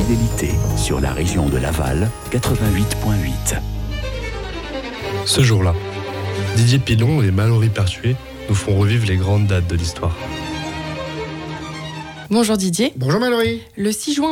fidélité sur la région de Laval, 88.8. Ce jour-là, Didier Pilon et Mallory Pertuis nous font revivre les grandes dates de l'histoire. Bonjour Didier. Bonjour Mallory. Le 6 juin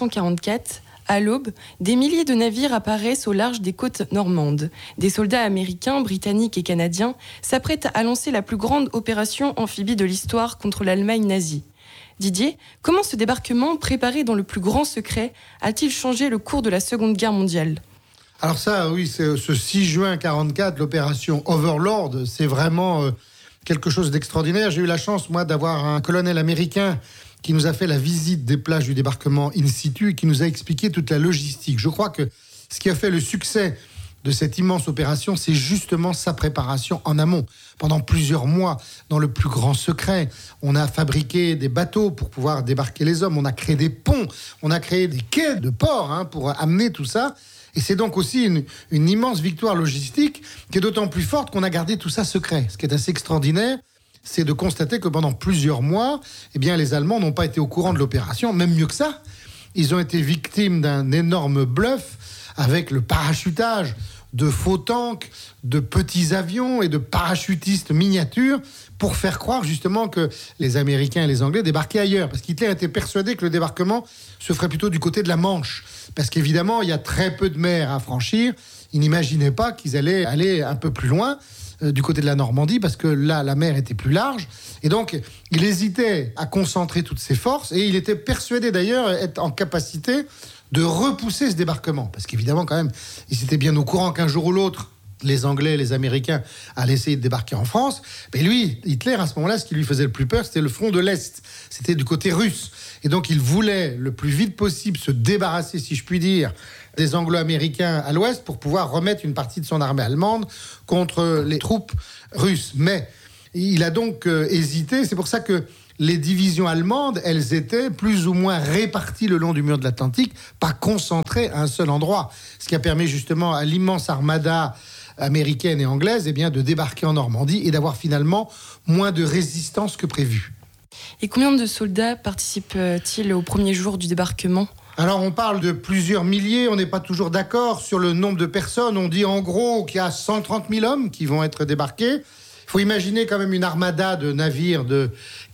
1944, à l'aube, des milliers de navires apparaissent au large des côtes normandes. Des soldats américains, britanniques et canadiens s'apprêtent à lancer la plus grande opération amphibie de l'histoire contre l'Allemagne nazie. Didier, comment ce débarquement, préparé dans le plus grand secret, a-t-il changé le cours de la Seconde Guerre mondiale ? Alors ça, oui, c'est ce 6 juin 1944, l'opération Overlord, c'est vraiment quelque chose d'extraordinaire. J'ai eu la chance, moi, d'avoir un colonel américain qui nous a fait la visite des plages du débarquement in situ et qui nous a expliqué toute la logistique. Je crois que ce qui a fait le succès de cette immense opération, c'est justement sa préparation en amont. Pendant plusieurs mois, dans le plus grand secret, on a fabriqué des bateaux pour pouvoir débarquer les hommes, on a créé des ponts, on a créé des quais de ports pour amener tout ça. Et c'est donc aussi une immense victoire logistique qui est d'autant plus forte qu'on a gardé tout ça secret. Ce qui est assez extraordinaire, c'est de constater que pendant plusieurs mois, les Allemands n'ont pas été au courant de l'opération, même mieux que ça. Ils ont été victimes d'un énorme bluff avec le parachutage de faux tanks, de petits avions et de parachutistes miniatures pour faire croire justement que les Américains et les Anglais débarquaient ailleurs. Parce qu'Hitler était persuadé que le débarquement se ferait plutôt du côté de la Manche. Parce qu'évidemment, il y a très peu de mer à franchir. Il n'imaginait pas qu'ils allaient aller un peu plus loin du côté de la Normandie, parce que là, la mer était plus large. Et donc, il hésitait à concentrer toutes ses forces, et il était persuadé d'ailleurs être en capacité de repousser ce débarquement. Parce qu'évidemment, quand même, ils étaient bien au courant qu'un jour ou l'autre, les Anglais et les Américains allaient essayer de débarquer en France. Mais lui, Hitler, à ce moment-là, ce qui lui faisait le plus peur, c'était le front de l'Est. C'était du côté russe. Et donc, il voulait le plus vite possible se débarrasser, si je puis dire, des Anglo-Américains à l'Ouest pour pouvoir remettre une partie de son armée allemande contre les troupes russes. Mais il a donc hésité. C'est pour ça que les divisions allemandes, elles étaient plus ou moins réparties le long du mur de l'Atlantique, pas concentrées à un seul endroit. Ce qui a permis justement à l'immense armada américaine et anglaise de débarquer en Normandie et d'avoir finalement moins de résistance que prévu. Et combien de soldats participent-ils au premier jour du débarquement ? Alors on parle de plusieurs milliers, on n'est pas toujours d'accord sur le nombre de personnes. On dit en gros qu'il y a 130 000 hommes qui vont être débarqués. Il faut imaginer quand même une armada de navires de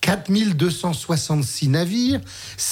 4266 navires,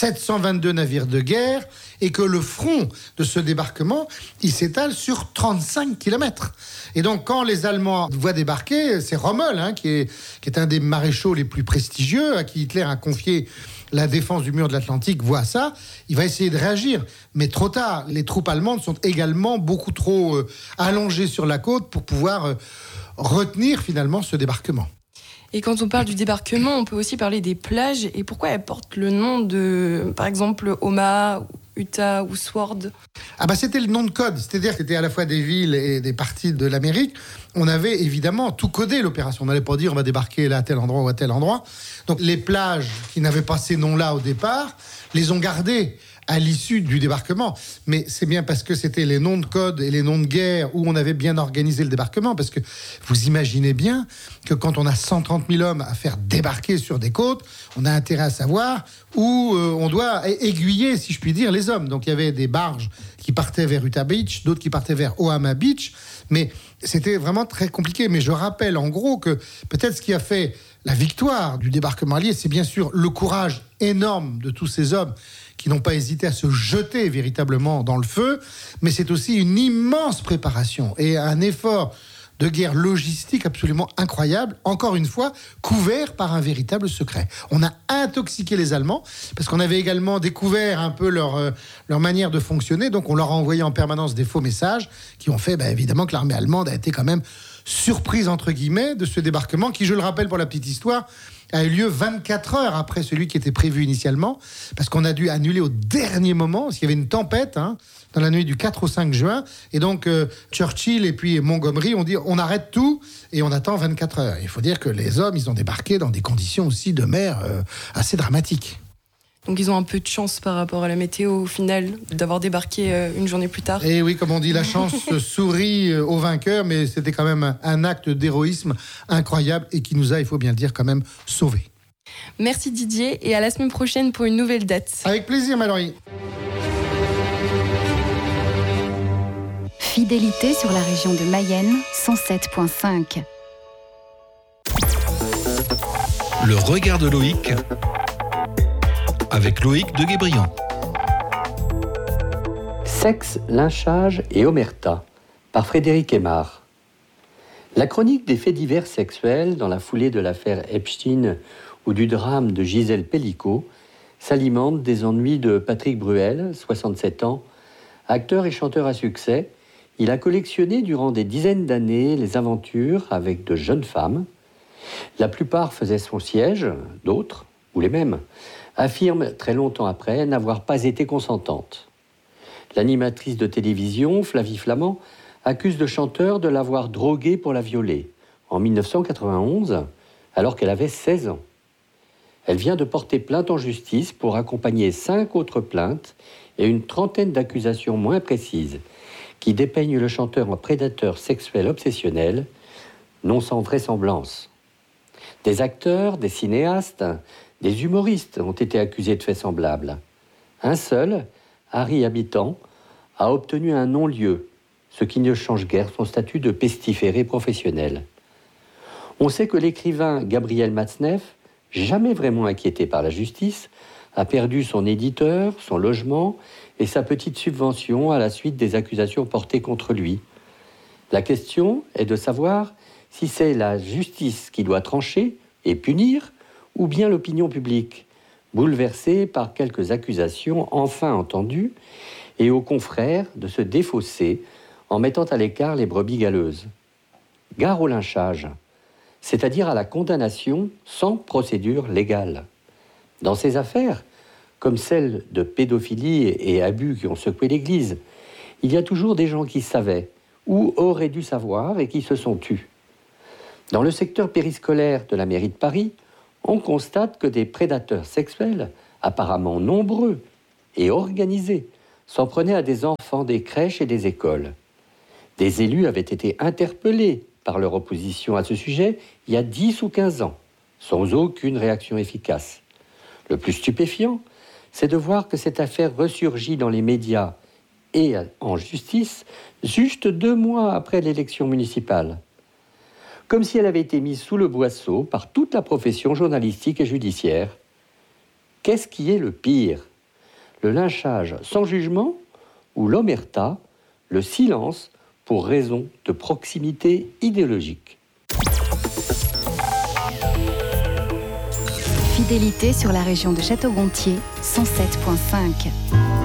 722 navires de guerre, et que le front de ce débarquement, il s'étale sur 35 kilomètres. Et donc, quand les Allemands voient débarquer, c'est Rommel, qui est un des maréchaux les plus prestigieux, à qui Hitler a confié la défense du mur de l'Atlantique, voit ça, il va essayer de réagir. Mais trop tard, les troupes allemandes sont également beaucoup trop allongées sur la côte pour pouvoir retenir finalement ce débarquement. Et quand on parle du débarquement, on peut aussi parler des plages. Et pourquoi elles portent le nom de, par exemple, Omaha, Utah ou Sword ? C'était le nom de code. C'est-à-dire que c'était à la fois des villes et des parties de l'Amérique. On avait évidemment tout codé l'opération. On n'allait pas dire on va débarquer là à tel endroit ou à tel endroit. Donc les plages qui n'avaient pas ces noms-là au départ, les ont gardées à l'issue du débarquement. Mais c'est bien parce que c'était les noms de code et les noms de guerre où on avait bien organisé le débarquement. Parce que vous imaginez bien que quand on a 130 000 hommes à faire débarquer sur des côtes, on a intérêt à savoir où on doit aiguiller, si je puis dire, les hommes. Donc il y avait des barges qui partaient vers Utah Beach, d'autres qui partaient vers Omaha Beach. Mais c'était vraiment très compliqué. Mais je rappelle en gros que peut-être ce qui a fait la victoire du débarquement allié, c'est bien sûr le courage énorme de tous ces hommes qui n'ont pas hésité à se jeter véritablement dans le feu, mais c'est aussi une immense préparation et un effort de guerre logistique absolument incroyable, encore une fois, couvert par un véritable secret. On a intoxiqué les Allemands, parce qu'on avait également découvert un peu leur manière de fonctionner, donc on leur a envoyé en permanence des faux messages qui ont fait évidemment que l'armée allemande a été quand même surprise, entre guillemets, de ce débarquement qui, je le rappelle pour la petite histoire, a eu lieu 24 heures après celui qui était prévu initialement, parce qu'on a dû annuler au dernier moment, parce qu'il y avait une tempête dans la nuit du 4 au 5 juin, et donc Churchill et puis Montgomery ont dit on arrête tout et on attend 24 heures. Il faut dire que les hommes, ils ont débarqué dans des conditions aussi de mer assez dramatiques. Donc ils ont un peu de chance par rapport à la météo au final d'avoir débarqué une journée plus tard. Et oui, comme on dit, la chance sourit aux vainqueurs, mais c'était quand même un acte d'héroïsme incroyable et qui nous a, il faut bien le dire, quand même sauvés. Merci Didier et à la semaine prochaine pour une nouvelle date. Avec plaisir Mallory. Fidélité sur la région de Mayenne, 107.5. Le regard de Loïc, avec Loïc de Guébriand. Sexe, lynchage et omerta, par Frédéric Aymar. La chronique des faits divers sexuels dans la foulée de l'affaire Epstein ou du drame de Gisèle Pellicot s'alimente des ennuis de Patrick Bruel, 67 ans, acteur et chanteur à succès. Il a collectionné durant des dizaines d'années les aventures avec de jeunes femmes. La plupart faisaient son siège, d'autres, ou les mêmes, affirment très longtemps après n'avoir pas été consentantes. L'animatrice de télévision, Flavie Flament, accuse le chanteur de l'avoir droguée pour la violer en 1991, alors qu'elle avait 16 ans. Elle vient de porter plainte en justice pour accompagner 5 autres plaintes et une trentaine d'accusations moins précises qui dépeignent le chanteur en prédateur sexuel obsessionnel, non sans vraisemblance. Des acteurs, des cinéastes, des humoristes ont été accusés de faits semblables. Un seul, Harry Habitant, a obtenu un non-lieu, ce qui ne change guère son statut de pestiféré professionnel. On sait que l'écrivain Gabriel Matzneff, jamais vraiment inquiété par la justice, a perdu son éditeur, son logement et sa petite subvention à la suite des accusations portées contre lui. La question est de savoir si c'est la justice qui doit trancher et punir, ou bien l'opinion publique, bouleversée par quelques accusations enfin entendues, et aux confrères de se défausser en mettant à l'écart les brebis galeuses. Gare au lynchage, c'est-à-dire à la condamnation sans procédure légale. Dans ces affaires, comme celles de pédophilie et abus qui ont secoué l'Église, il y a toujours des gens qui savaient ou auraient dû savoir et qui se sont tus. Dans le secteur périscolaire de la mairie de Paris, on constate que des prédateurs sexuels, apparemment nombreux et organisés, s'en prenaient à des enfants des crèches et des écoles. Des élus avaient été interpellés par leur opposition à ce sujet il y a 10 ou 15 ans, sans aucune réaction efficace. Le plus stupéfiant, c'est de voir que cette affaire ressurgit dans les médias et en justice juste 2 mois après l'élection municipale. Comme si elle avait été mise sous le boisseau par toute la profession journalistique et judiciaire. Qu'est-ce qui est le pire ? Le lynchage sans jugement ou l'omerta, le silence pour raison de proximité idéologique. Fidélité sur la région de Château-Gontier, 107.5.